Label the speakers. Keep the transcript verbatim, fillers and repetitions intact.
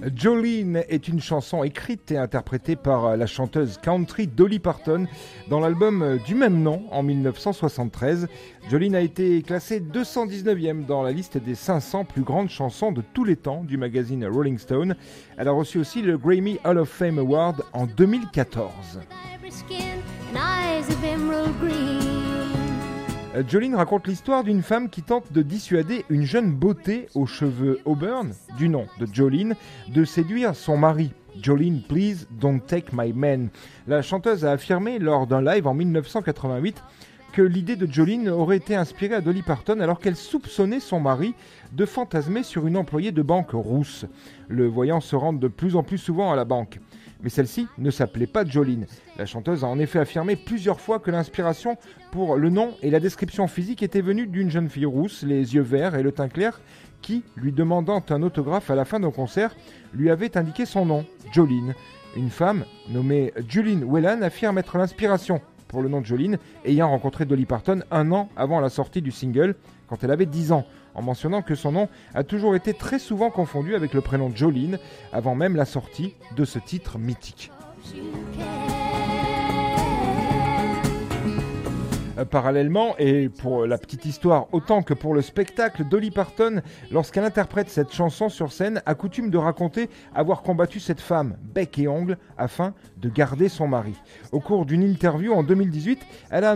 Speaker 1: Jolene est une chanson écrite et interprétée par la chanteuse country Dolly Parton dans l'album du même nom en dix-neuf cent soixante-treize. Jolene a été classée deux cent dix-neuvième dans la liste des cinq cents plus grandes chansons de tous les temps du magazine Rolling Stone. Elle a reçu aussi le Grammy Hall of Fame Award en deux mille quatorze. Jolene raconte l'histoire d'une femme qui tente de dissuader une jeune beauté aux cheveux auburn, du nom de Jolene, de séduire son mari. Jolene, please don't take my man. La chanteuse a affirmé lors d'un live en dix-neuf cent quatre-vingt-huit que l'idée de Jolene aurait été inspirée à Dolly Parton alors qu'elle soupçonnait son mari de fantasmer sur une employée de banque rousse, le voyant se rendre de plus en plus souvent à la banque. Mais celle-ci ne s'appelait pas Jolene. La chanteuse a en effet affirmé plusieurs fois que l'inspiration pour le nom et la description physique était venue d'une jeune fille rousse, les yeux verts et le teint clair, qui, lui demandant un autographe à la fin d'un concert, lui avait indiqué son nom, Jolene. Une femme nommée Juline Whelan affirme être l'inspiration pour le nom de Jolene, ayant rencontré Dolly Parton un an avant la sortie du single, quand elle avait dix ans, en mentionnant que son nom a toujours été très souvent confondu avec le prénom Jolene, avant même la sortie de ce titre mythique. Parallèlement, et pour la petite histoire autant que pour le spectacle, Dolly Parton, lorsqu'elle interprète cette chanson sur scène, a coutume de raconter avoir combattu cette femme, bec et ongle, afin de garder son mari. Au cours d'une interview en deux mille dix-huit, elle a